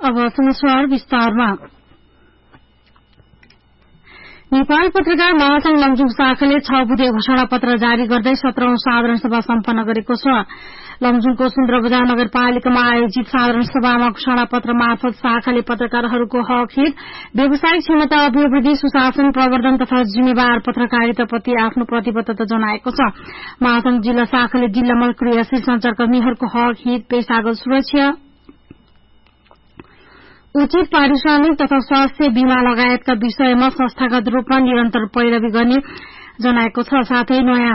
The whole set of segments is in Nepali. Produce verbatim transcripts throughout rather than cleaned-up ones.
अब समाचार विस्तारमा। नेपाल पत्रकार महासंघ लमजुङ शाखाले छ बुधे घोषणा पत्र जारी गर्दै सत्रौं साधारण सभा सम्पन्न गरेको छ। लमजुङको सुन्द्र बजार नगरपालिकामा आयोजित साधारण सभामा घोषणा पत्र मार्फत शाखाले पत्रकारहरूको हक हित, व्यावसायिक क्षमता अभिवृद्धि, सुशासन प्रवर्धन तथा जिम्मेवार पत्रकारिताप्रति आफ्नो प्रतिबद्धता जनाएको छ। महासंघ जिल्ला शाखाले जिल्लामा क्रियाशील संचारकर्मीहरूको हक हित, पेशागत सुरक्षा, उचित पारिश्रमिक तथा स्वास्थ्य बीमा लगायतका विषयमा संस्थागत रूपमा निरन्तर पैरवी गर्ने जनाएको छ। साथै नयाँ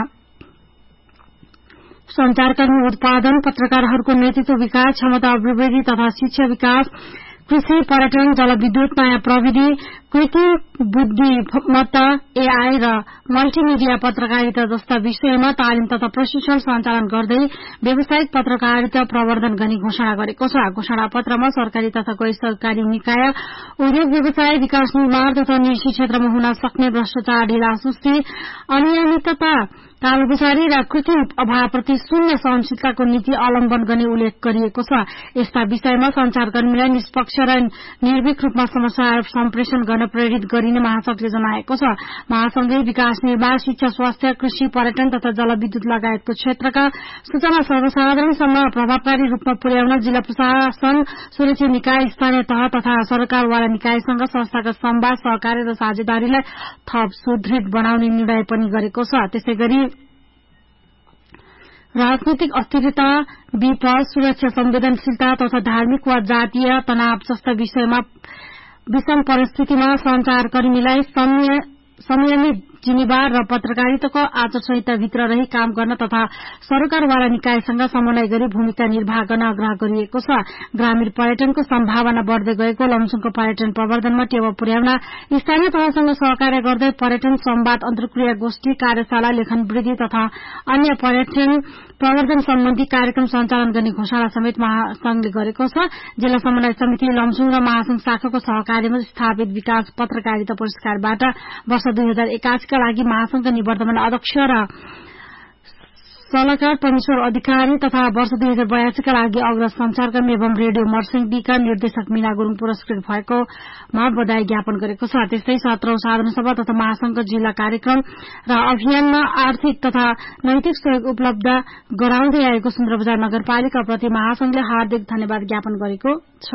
संचारकर्मी उत्पादन, पत्रकारहरूको नेतृत्व विकास, क्षमता अभिवृद्धि तथा शिक्षा विकास, कृषि, पर्यटन, जलविद्युत, नयाँ प्रविधि, कृत्रिम बुद्धिमत्ता, एआई र मल्टिमिडिया पत्रकारिता जस्ता विषयमा तालिम तथा प्रशिक्षण सञ्चालन गर्दै व्यावसायिक पत्रकारिता प्रवर्धन गर्ने घोषणा गरेको छ। घोषणा पत्रमा सरकारी तथा गैर सरकारी निकाय, उद्योग व्यवसाय, विकास निर्माण तथा निजी क्षेत्रमा हुन सक्ने भ्रष्टाचार, ढिलासुस्ती, अनियमितता, कालोबजारी र कृत्रिम अभावप्रति शून्य सहनशीलताको नीति अवलम्बन गर्ने उल्लेख गरिएको छ। यस्ता विषयमा संचारकर्मीलाई निष्पक्ष र निर्भीक रूपमा समाचार सम्प्रेषण गर्न प्रेरित गरिने महासंघले जनाएको छ। महासंघले विकास निर्माण, शिक्षा, स्वास्थ्य, कृषि, पर्यटन तथा जलविद्युत लगायतको क्षेत्रका सूचना सर्वसाधारणसम्म प्रभावकारी रूपमा पुर्याउन जिल्ला प्रशासन, सुरक्षा निकाय, स्थानीय तह तथा सरकारवाला निकायसँग संस्थागत संवाद, सहकार्य र साझेदारीलाई थप सुदृढ़ बनाउने निर्णय पनि गरेको छ। त्यसैगरी राजनीतिक अस्थिरता, विपद, सुरक्षा संवेदनशीलता तथा धार्मिक वा जातीय तनाव जस्ता विषयमा विषम परिस्थितिमा संचारकर्मीलाई संयमित, जिम्मेवार र पत्रकारिताको आचार संहिताभित्र रही काम गर्न तथा सरकारवाला निकायसँग समन्वय गरी भूमिका निर्वाह गर्न आग्रह गरिएको छ। ग्रामीण पर्यटनको सम्भावना बढ़दै गएको लमजुङको पर्यटन प्रवर्धनमा टेवा पुर्याउन स्थानीय तहसँग सहकार्य गर्दै पर्यटन संवाद, अन्तर्क्रिया गोष्ठी, कार्यशाला, लेखन वृद्धि तथा अन्य पर्यटन प्रवर्धन सम्बन्धी कार्यक्रम सञ्चालन गर्ने घोषणा समेत महासंघले गरेको छ। जिल्ला समन्वय समिति लमजुङ र महासंघ शाखाको सहकार्यमा स्थापित विकास पत्रकारिता पुरस्कारबाट वर्ष दुई हजार एकासी का लागि महासंघका निवर्तमान अध्यक्ष र सल्लाहकार परमेश्वर अधिकारी तथा वर्ष दुई हजार बयासी का लागि अग्र संचारकर्मी एवं रेडियो मर्सिङडीका निर्देशक मीना गुरूङ पुरस्कृत भएकोमा बधाई ज्ञापन गरेको छ। त्यस्तै सत्रौं साधारण सभा तथा महासंघको जिल्ला कार्यक्रम र अभियानमा आर्थिक तथा नैतिक सहयोग उपलब्ध गराउँदै आएको सुन्द्रबजार नगरपालिकाप्रति महासंघले हार्दिक धन्यवाद ज्ञापन गरेको छ।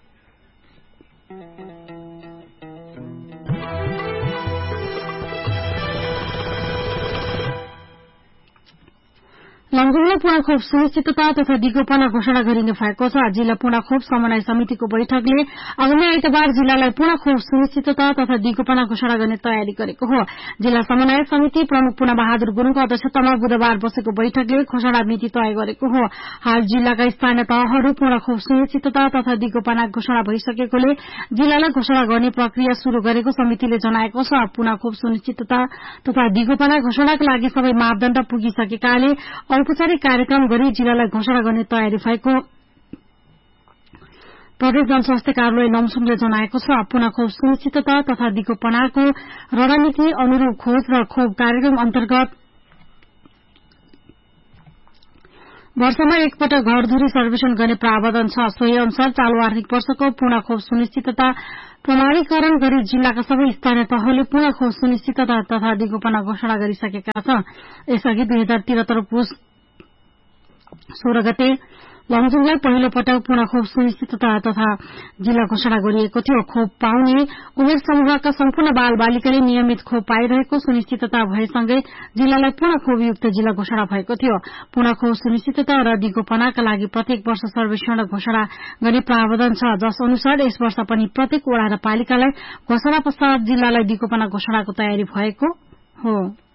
लमजुङमा पूर्ण खोप सुनिश्चितता तथा दिगोपना घोषणा गरिने भएको छ। जिल्ला पूर्ण खोप समन्वय समितिको बैठकले आगामी आइतबार जिल्लालाई पूर्ण खोप सुनिश्चितता तथा दिगोपना घोषणा गर्ने तयारी गरेको हो। जिल्ला समन्वय समिति प्रमुख पुना बहादुर गुरूङको अध्यक्षतामा बुधबार बसेको बैठकले घोषणा मिति तय गरेको हो। हाल जिल्लाका स्थानीय तहहरू पूर्ण खोप सुनिश्चितता तथा दिगोपना घोषणा भइसकेकोले जिल्लालाई घोषणा गर्ने प्रक्रिया शुरू गरेको समितिले जनाएको छ। पूर्ण खोप सुनिश्चितता तथा दिगोपना घोषणाका लागि सबै मापदण्ड पुगिसकेकाले औपचारिक कार्यक्रम गरी जिल्लालाई घोषणा गर्ने तयारी भएको प्रदेश जनस्वास्थ्य कार्यालय लमजुङले जनाएको छ। पूर्ण खोप सुनिश्चितता तथा दिगोपनाको रणनीति अनुरूप खोज र खोप कार्यक्रम अन्तर्गत वर्षमा एकपटक घरधुरी सर्वेक्षण गर्ने प्रावधान छ। सोही अनुसार चालू आर्थिक वर्षको पूर्ण खोप सुनिश्चितता प्रमाणीकरण गरी जिल्लाका सबै स्थानीय तहले पूर्ण खोप सुनिश्चितता तथा दिगोपना घोषणा गरिसकेका छन्। यसअघि दुई हजार त्रिहत्तर पुस सोह्र गते लमजुङलाई पहिलो पटक पूर्ण खोप सुनिश्चितता तथा जिल्ला घोषणा गरिएको थियो। खोप पाउने उमेर समूहका सम्पूर्ण बाल बालिकाले नियमित खोप पाइरहेको सुनिश्चितता भएसँगै जिल्लालाई पूर्ण खोपयुक्त जिल्ला घोषणा भएको थियो। पूर्ण खोप सुनिश्चितता र दिगोपनाका लागि प्रत्येक वर्ष सर्वेक्षण घोषणा गर्ने प्रावधान छ, जस अनुसार यस वर्ष पनि प्रत्येक वडा र पालिकालाई घोषणा पश्चात जिल्लालाई दिगोपना घोषणाको तयारी भएको हो।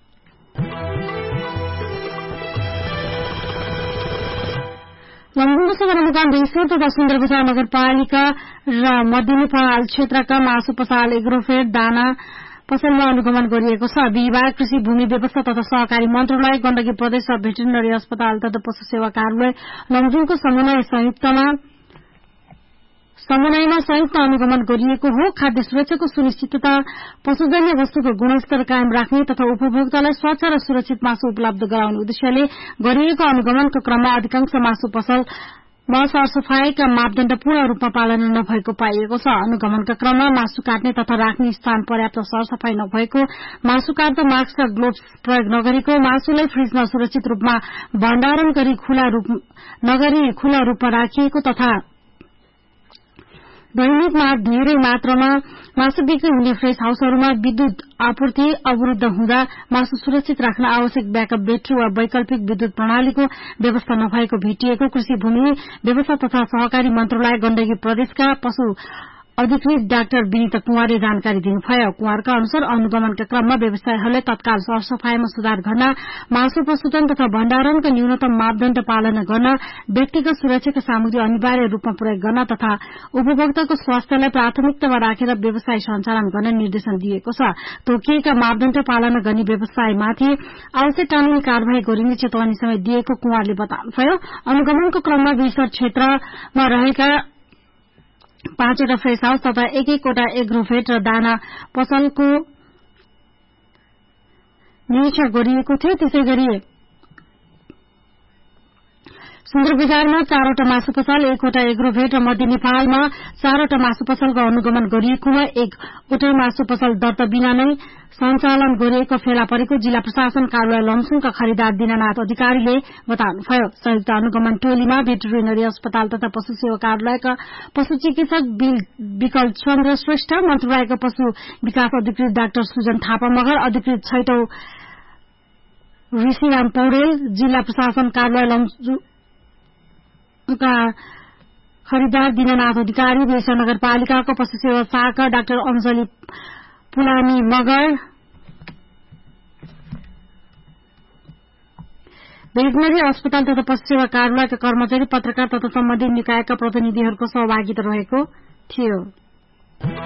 लमजुङ सदरमुकाम बेसर तथा सुन्दरबजार नगरपालिका र मध्य नेपाल क्षेत्रका मासु पसल एग्रोफेड दाना पसलमा अनुगमन गरिएको छ। बिहिबार कृषि भूमि व्यवस्था तथा सहकारी मन्त्रालय, गण्डकी प्रदेश र भेटेरिनरी अस्पताल तथा पशु सेवा कार्यालय लमजुङको समन्वय संयुक्तमा समन्वयमा संयुक्त अनुगमन गरिएको हो। खाद्य सुरक्षाको सुनिश्चितता, पशुजन्य वस्तुको गुणस्तर कायम राख्ने तथा उपभोक्तालाई स्वच्छ र सुरक्षित मासु उपलब्ध गराउने उद्देश्यले गरिएको अनुगमनको क्रममा अधिकांश मासु पसल मा सरसफाईका मापदण्ड पूर्ण रूपमा पालना नभएको पाइएको छ। अनुगमनका क्रममा मासु काट्ने तथा राख्ने स्थान पर्याप्त सरसफाई नभएको, मासु काट्दा मास्क र ग्लोभ्स प्रयोग नगरेको, मासुलाई फ्रिजमा सुरक्षित रूपमा भण्डारण गरी खुला रूप नगरी खुला रूपमा राखिएको तथा दैनिकमा धेरै मात्रामा मासु बिक्री हुने फ्रेश हाउसहरूमा विद्युत आपूर्ति अवरूद्ध हुँदा मासु सुरक्षित राख्न आवश्यक ब्याकअप ब्याट्री वा वैकल्पिक विद्युत प्रणालीको व्यवस्था नभएको भेटिएको कृषि भूमि व्यवस्था तथा सहकारी मन्त्रालय गण्डकी प्रदेशका पशु अधिकृत डाक्टर विनिता कुँवरले जानकारी दिनुभयो। कुँवरका अनुसार अनुगमनका क्रममा व्यवसायीहरूले तत्काल सरसफाईमा सुधार गर्न, मासु प्रशोधन तथा भण्डारणका न्यूनतम मापदण्ड पालना गर्न, व्यक्तिगत सुरक्षाका सामग्री अनिवार्य रूपमा प्रयोग गर्न तथा उपभोक्ताको स्वास्थ्यलाई प्राथमिकतामा राखेर व्यवसाय सञ्चालन गर्न निर्देशन दिएको छ। तोकिएका मापदण्ड पालना गर्ने व्यवसायमाथि आवश्यक कानूनी कार्यवाही गरिने चेतावनी समेत दिएको कुँवरले बताउनुभयो। अनुगमनको क्रममा विस्तर क्षेत्रमा रहेका पाँचवटा फ्रेश हाउस तथा एक एकवटा एग्रोभेट र दाना पसलको निरीक्षण गरिएको थियो। त्यसै गरी सुन्दर बजारमा चारवटा मासु पसल, एकवटा एग्रोभेट र मध्य नेपालमा चारवटा मासु पसलको अनुगमन गरिएकोमा एकवटै मासु पसल दर्ता बिना नै सञ्चालन गरिएको फेला परेको जिल्ला प्रशासन कार्यालय लमसुङका खरिदार दीनानाथ अधिकारीले बताउनुभयो। संयुक्त अनुगमन टोलीमा भेटरिनरी अस्पताल तथा पशु सेवा कार्यालयका पशु चिकित्सक विकल चन्द्र श्रेष्ठ, मन्त्रालयका पशु विकास अधिकृत डाक्टर सुजन थापा मगर, अधिकृत छैटौं ऋषिराम पौडेल, जिल्ला प्रशासन कार्यालय लमसुङ का खरिदार दीनानाथ अधिकारी, बेसा नगरपालिकाको पशु सेवा शाखा डाक्टर अञ्जली पुलानी मगर, भेटनरी अस्पताल तथा पशु सेवा कार्यालयका कर्मचारी, पत्रकार तथा सम्बन्धित निकायका प्रतिनिधिहरूको सहभागिता रहेको थियो।